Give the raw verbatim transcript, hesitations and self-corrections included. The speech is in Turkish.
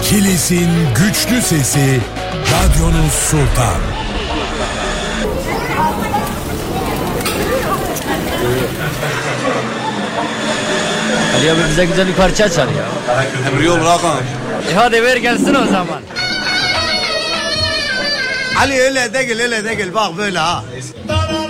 Kilis'in güçlü sesi, radyonun sultan. Ali abi bize güzel bir parça çal ya. Emriyor bırakın. E hadi ver gelsin o zaman. Ali öyle değil öyle değil bak böyle ha.